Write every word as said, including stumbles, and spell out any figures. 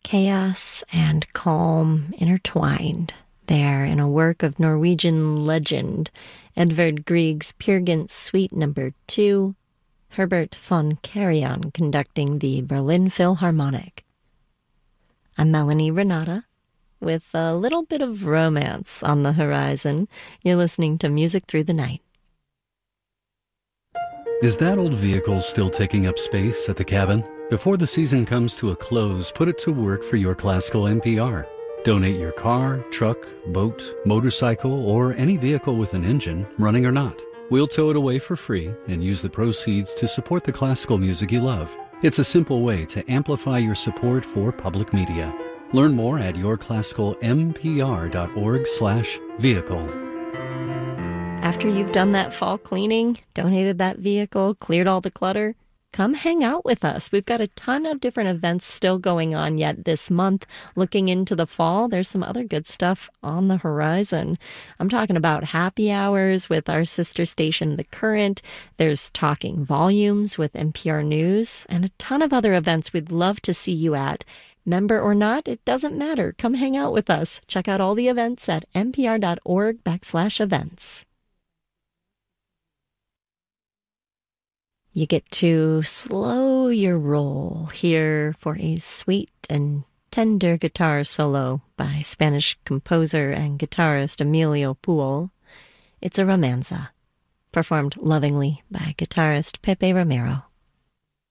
Chaos and calm intertwined there in a work of Norwegian legend, Edvard Grieg's Peer Gynt Suite Number Two, Herbert von Karajan conducting the Berlin Philharmonic. I'm Melanie Renata, with a little bit of romance on the horizon. You're listening to Music Through the Night. Is that old vehicle still taking up space at the cabin? Before the season comes to a close, put it to work for your classical N P R. Donate your car, truck, boat, motorcycle, or any vehicle with an engine, running or not. We'll tow it away for free and use the proceeds to support the classical music you love. It's a simple way to amplify your support for public media. Learn more at yourclassicalmpr.org slash vehicle. After you've done that fall cleaning, donated that vehicle, cleared all the clutter, come hang out with us. We've got a ton of different events still going on yet this month. Looking into the fall, there's some other good stuff on the horizon. I'm talking about happy hours with our sister station, The Current. There's Talking Volumes with N P R News, and a ton of other events we'd love to see you at. Member or not, it doesn't matter. Come hang out with us. Check out all the events at npr.org backslash events. You get to slow your roll here for a sweet and tender guitar solo by Spanish composer and guitarist Emilio Puol. It's a romanza, performed lovingly by guitarist Pepe Romero.